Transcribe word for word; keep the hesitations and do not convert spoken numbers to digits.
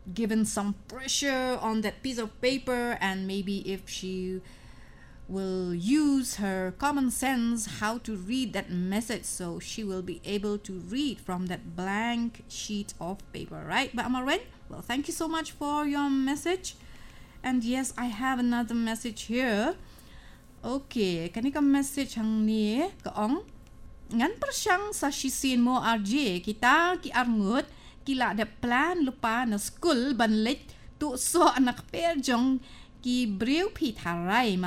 given some pressure on that piece of paper, and maybe if she will use her common sense how to read that message, so she will be able to read from that blank sheet of paper, right, Mbak Marwen? Well, thank you so much for your message. And yes, I have another message here. Okay, kanika message hang ni kaong ngan persyang sa shisin mo R J kita ki arngut kila ada plan lupa na school banlit tu so anak perjong ki breu pi tharai